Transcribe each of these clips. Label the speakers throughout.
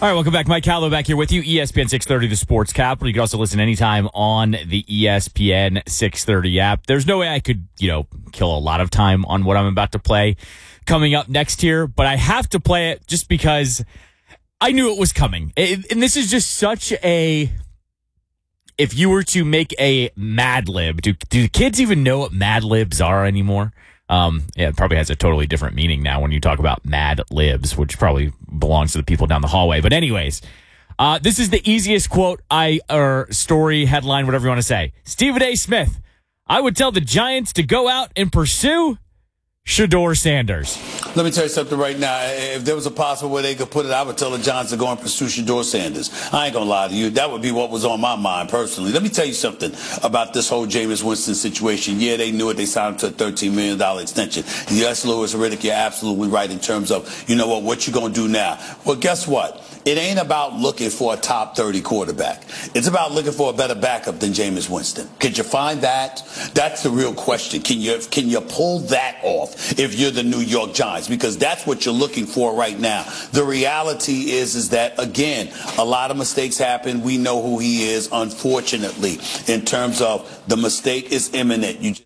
Speaker 1: All right, welcome back. Mike Callow back here with you. ESPN 630, the Sports Capital. You can also listen anytime on the ESPN 630 app. There's no way I could, kill a lot of time on what I'm about to play coming up next here, but I have to play it just because I knew it was coming. And this is just such a... If you were to make a Mad Lib, do the kids even know what Mad Libs are anymore? It probably has a totally different meaning now when you talk about Mad Libs, which probably belongs to the people down the hallway. But anyways, this is the easiest quote or story, headline, whatever you want to say. Stephen A. Smith, I would tell the Giants to go out and pursue Shedeur Sanders.
Speaker 2: Let me tell you something right now. If there was a possible way they could put it, I would tell the Giants to go and pursue Shedeur Sanders. I ain't going to lie to you. That would be what was on my mind personally. Let me tell you something about this whole Jameis Winston situation. Yeah, they knew it. They signed him to a $13 million extension. Yes, Louis Riddick, you're absolutely right in terms of, what you going to do now? Well, guess what? It ain't about looking for a top 30 quarterback. It's about looking for a better backup than Jameis Winston. Could you find that? That's the real question. Can you pull that off if you're the New York Giants? Because that's what you're looking for right now. The reality is that, again, a lot of mistakes happen. We know who he is, unfortunately, in terms of the mistake is imminent.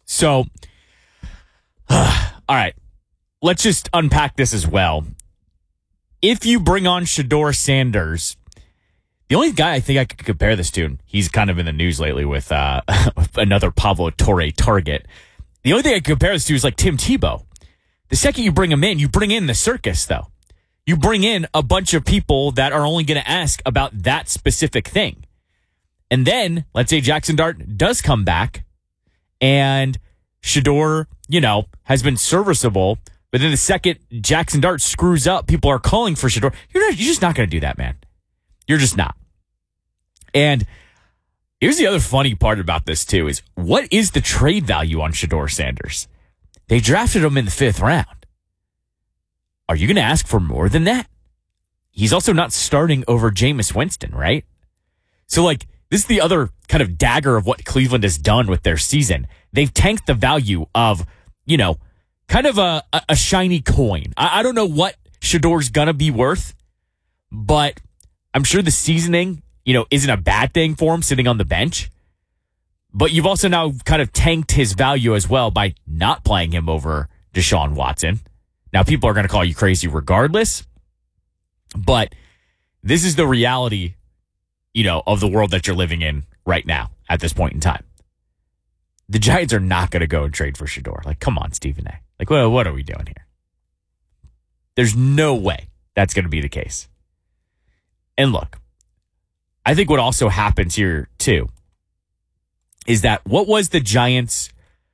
Speaker 1: All right, let's just unpack this as well. If you bring on Shedeur Sanders, the only guy I think I could compare this to, and he's kind of in the news lately with another Pablo Torre target. The only thing I could compare this to is like Tim Tebow. The second you bring him in, you bring in the circus, though. You bring in a bunch of people that are only going to ask about that specific thing. And then, let's say Jackson Dart does come back, and Shedeur, has been serviceable. But then the second Jackson Dart screws up, people are calling for Shedeur. You're just not going to do that, man. You're just not. And here's the other funny part about this, too, is what is the trade value on Shedeur Sanders? They drafted him in the 5th round. Are you going to ask for more than that? He's also not starting over Jameis Winston, right? So, this is the other kind of dagger of what Cleveland has done with their season. They've tanked the value of, kind of a shiny coin. I don't know what Shedeur's going to be worth, but I'm sure the seasoning, isn't a bad thing for him sitting on the bench. But you've also now kind of tanked his value as well by not playing him over Deshaun Watson. Now, people are going to call you crazy regardless, but this is the reality, of the world that you're living in right now at this point in time. The Giants are not going to go and trade for Shedeur. Come on, Stephen A. What are we doing here? There's no way that's going to be the case. And look, I think what also happens here, too, is that what was the Giants,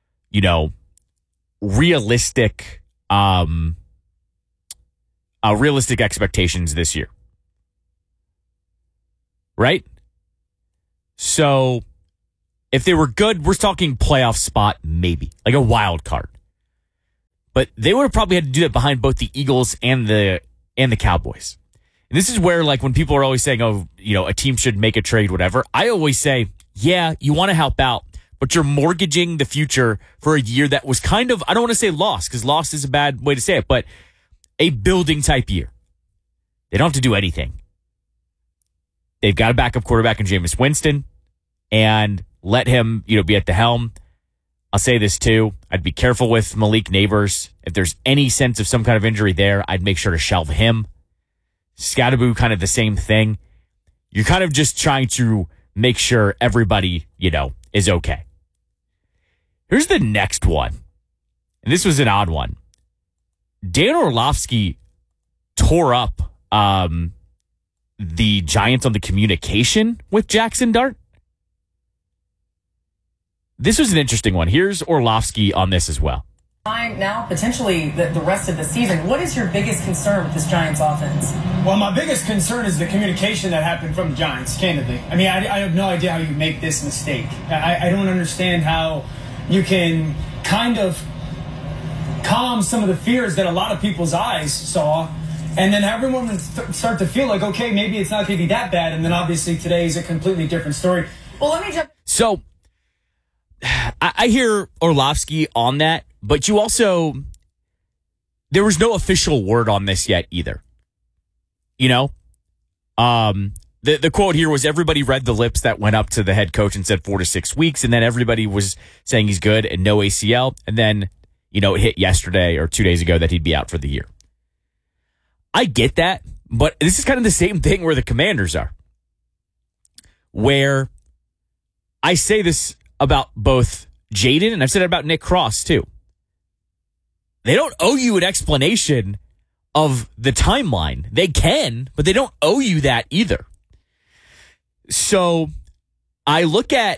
Speaker 1: realistic expectations this year? Right? So if they were good, we're talking playoff spot, maybe, like a wild card. But they would have probably had to do that behind both the Eagles and the Cowboys. And this is where, when people are always saying, a team should make a trade, whatever. I always say, yeah, you want to help out, but you're mortgaging the future for a year that was kind of, I don't want to say lost, because lost is a bad way to say it, but a building type year. They don't have to do anything. They've got a backup quarterback in Jameis Winston, and let him, be at the helm. I'll say this too. I'd be careful with Malik Neighbors. If there's any sense of some kind of injury there, I'd make sure to shelve him. Scatterboo, kind of the same thing. You're kind of just trying to make sure everybody, is okay. Here's the next one. And this was an odd one. Dan Orlovsky tore up the Giants on the communication with Jackson Dart. This was an interesting one. Here's Orlovsky on this as well.
Speaker 3: Now, potentially the rest of the season. What is your biggest concern with this Giants offense?
Speaker 4: Well, my biggest concern is the communication that happened from the Giants, candidly. I mean, I have no idea how you make this mistake. I don't understand how you can kind of calm some of the fears that a lot of people's eyes saw, and then everyone start to feel like, okay, maybe it's not going to be that bad, and then obviously today is a completely different story.
Speaker 3: Well, let me jump.
Speaker 1: So I hear Orlovsky on that, but you also, there was no official word on this yet either. The quote here was, everybody read the lips that went up to the head coach and said 4 to 6 weeks. And then everybody was saying he's good and no ACL. And then, it hit yesterday or 2 days ago that he'd be out for the year. I get that, but this is kind of the same thing where the Commanders are. Where I say this about both Jaden and I've said it about Nick Cross too. They don't owe you an explanation of the timeline. They can, but they don't owe you that either. So I look at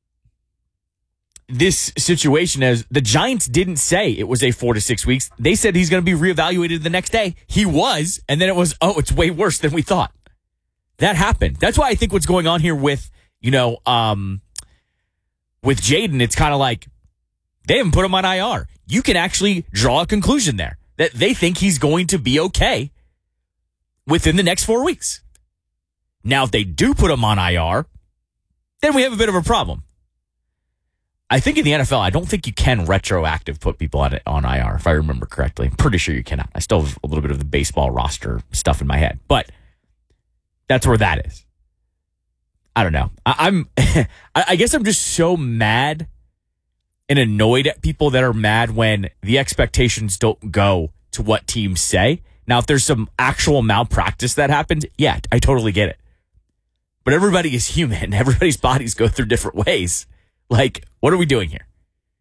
Speaker 1: this situation as the Giants didn't say it was a 4 to 6 weeks. They said he's going to be reevaluated the next day. He was, and then it was, it's way worse than we thought. That happened. That's why I think what's going on here with, with Jaden, it's kind of like they haven't put him on IR. You can actually draw a conclusion there that they think he's going to be okay within the next 4 weeks. Now, if they do put him on IR, then we have a bit of a problem. I think in the NFL, I don't think you can retroactive put people on IR, if I remember correctly. I'm pretty sure you cannot. I still have a little bit of the baseball roster stuff in my head, but that's where that is. I don't know. I guess I'm just so mad and annoyed at people that are mad when the expectations don't go to what teams say. Now, if there's some actual malpractice that happened, yeah, I totally get it. But everybody is human. Everybody's bodies go through different ways. Like, what are we doing here?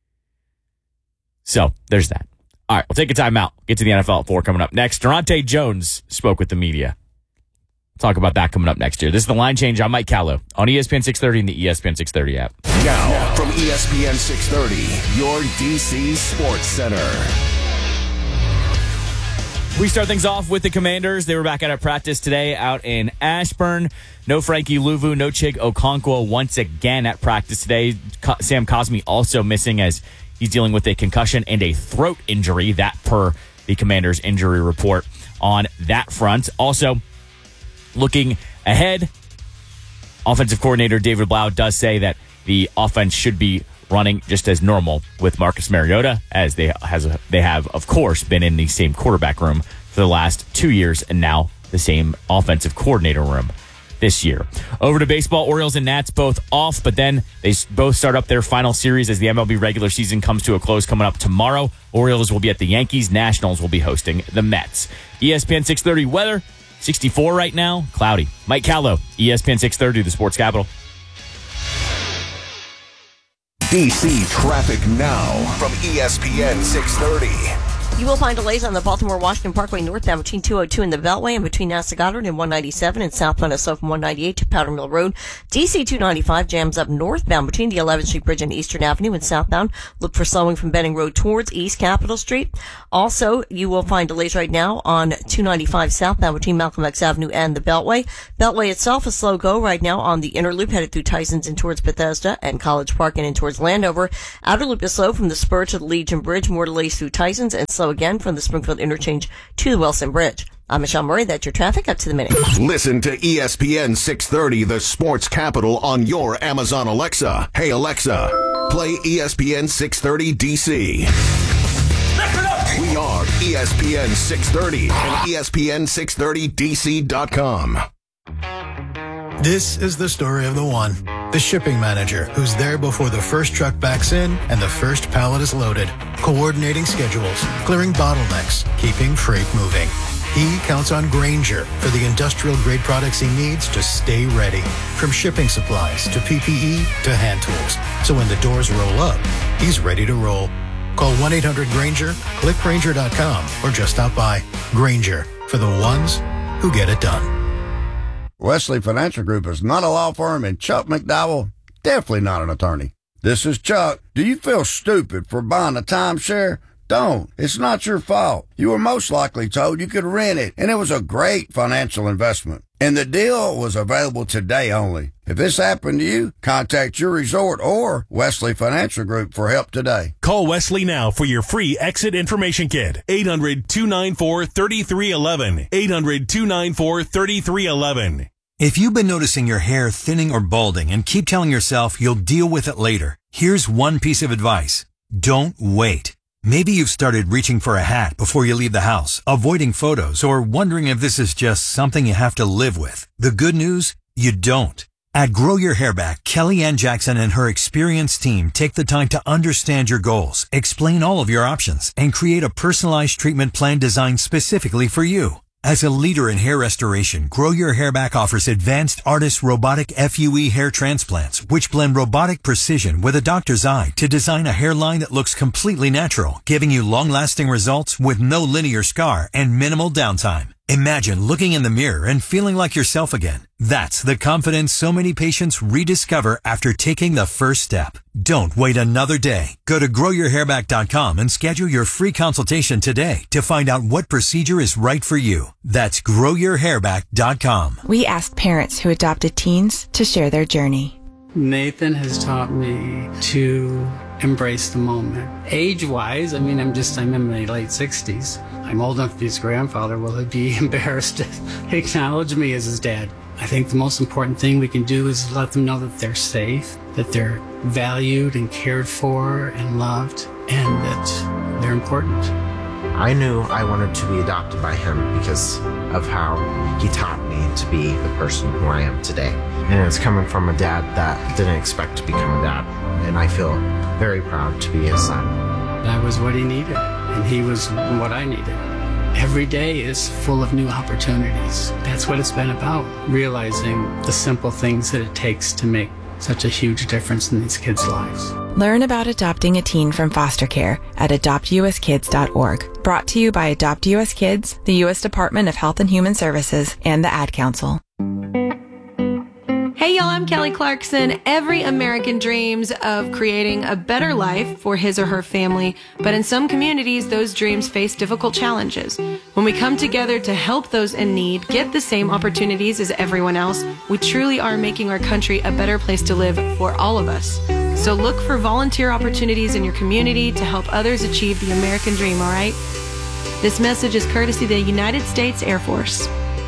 Speaker 1: So, there's that. All right, we'll take a timeout. Get to the NFL at 4 coming up next. Durante Jones spoke with the media. Talk about that coming up next year. This is The Line Change. I'm Mike Callow on ESPN 630 and the ESPN 630 app.
Speaker 5: Now, from ESPN 630, your DC Sports Center.
Speaker 1: We start things off with the Commanders. They were back out at practice today out in Ashburn. No Frankie Luvu, no Chig Okonkwo once again at practice today. Sam Cosmi also missing as he's dealing with a concussion and a throat injury. That per the Commanders injury report on that front. Also, looking ahead, offensive coordinator David Blau does say that the offense should be running just as normal with Marcus Mariota, as they have, of course, been in the same quarterback room for the last 2 years, and now the same offensive coordinator room this year. Over to baseball, Orioles and Nats both off, but then they both start up their final series as the MLB regular season comes to a close coming up tomorrow. Orioles will be at the Yankees. Nationals will be hosting the Mets. ESPN 630 weather, 64 right now, cloudy. Mike Callow, ESPN 630, the Sports Capital.
Speaker 5: DC traffic now from ESPN 630.
Speaker 6: You will find delays on the Baltimore-Washington Parkway northbound between 202 and the Beltway and between NASA Goddard and 197 and southbound of from 198 to Powder Mill Road. DC 295 jams up northbound between the 11th Street Bridge and Eastern Avenue and southbound. Look for slowing from Benning Road towards East Capitol Street. Also, you will find delays right now on 295 southbound between Malcolm X Avenue and the Beltway. Beltway itself is slow go right now on the inner loop headed through Tysons and towards Bethesda and College Park and in towards Landover. Outer loop is slow from the spur to the Legion Bridge. More delays through Tysons and slow again from the Springfield interchange to the Wilson Bridge. I'm Michelle Murray. That's your traffic up to the minute.
Speaker 5: Listen to ESPN 630, the Sports Capital, on your Amazon Alexa. Hey, Alexa, play ESPN 630 DC. We are ESPN 630 and ESPN630DC.com.
Speaker 7: This is the story of the one. The shipping manager who's there before the first truck backs in and the first pallet is loaded, coordinating schedules, clearing bottlenecks, keeping freight moving. He counts on Grainger for the industrial-grade products he needs to stay ready, from shipping supplies to PPE to hand tools. So when the doors roll up, he's ready to roll. Call 1-800-GRAINGER, click Grainger.com, or just stop by. Grainger, for the ones who get it done.
Speaker 8: Wesley Financial Group is not a law firm, and Chuck McDowell, definitely not an attorney. This is Chuck. Do you feel stupid for buying a timeshare? Don't. It's not your fault. You were most likely told you could rent it, and it was a great financial investment. And the deal was available today only. If this happened to you, contact your resort or Wesley Financial Group for help today.
Speaker 9: Call Wesley now for your free exit information kit. 800-294-3311. 800-294-3311.
Speaker 10: If you've been noticing your hair thinning or balding and keep telling yourself you'll deal with it later, here's one piece of advice. Don't wait. Maybe you've started reaching for a hat before you leave the house, avoiding photos, or wondering if this is just something you have to live with. The good news? You don't. At Grow Your Hair Back, Kelly Ann Jackson and her experienced team take the time to understand your goals, explain all of your options, and create a personalized treatment plan designed specifically for you. As a leader in hair restoration, Grow Your Hair Back offers advanced ARTIS robotic FUE hair transplants, which blend robotic precision with a doctor's eye to design a hairline that looks completely natural, giving you long-lasting results with no linear scar and minimal downtime. Imagine looking in the mirror and feeling like yourself again. That's the confidence so many patients rediscover after taking the first step. Don't wait another day. Go to growyourhairback.com and schedule your free consultation today to find out what procedure is right for you. That's growyourhairback.com.
Speaker 11: We asked parents who adopted teens to share their journey.
Speaker 12: Nathan has taught me to embrace the moment. Age-wise, I'm in my late 60s. I'm old enough to be his grandfather. Will he be embarrassed to acknowledge me as his dad? I think the most important thing we can do is let them know that they're safe, that they're valued and cared for and loved, and that they're important.
Speaker 13: I knew I wanted to be adopted by him because of how he taught me to be the person who I am today. And it's coming from a dad that didn't expect to become a dad. And I feel very proud to be his son.
Speaker 12: I was what he needed, and he was what I needed. Every day is full of new opportunities. That's what it's been about, realizing the simple things that it takes to make such a huge difference in these kids' lives.
Speaker 11: Learn about adopting a teen from foster care at adoptuskids.org. Brought to you by Adopt US Kids, the U.S. Department of Health and Human Services, and the Ad Council.
Speaker 14: Hey y'all, I'm Kelly Clarkson. Every American dreams of creating a better life for his or her family, but in some communities, those dreams face difficult challenges. When we come together to help those in need get the same opportunities as everyone else, we truly are making our country a better place to live for all of us. So look for volunteer opportunities in your community to help others achieve the American dream, all right? This message is courtesy of the United States Air Force.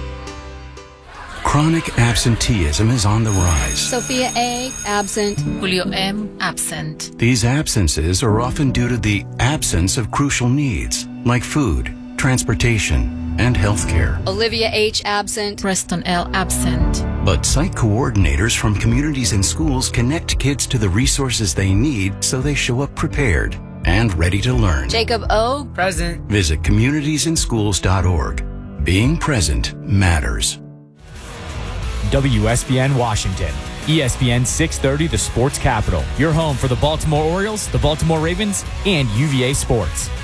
Speaker 15: Chronic absenteeism is on the rise.
Speaker 16: Sophia A., absent. Julio M., absent.
Speaker 15: These absences are often due to the absence of crucial needs, like food, transportation, and health care.
Speaker 16: Olivia H., absent. Preston L., absent.
Speaker 15: But site coordinators from communities and schools connect kids to the resources they need so they show up prepared and ready to learn.
Speaker 16: Jacob O., present.
Speaker 15: Visit communitiesinschools.org. Being present matters.
Speaker 1: WSBN Washington, ESPN 630, the sports capital. Your home for the Baltimore Orioles, the Baltimore Ravens, and UVA Sports.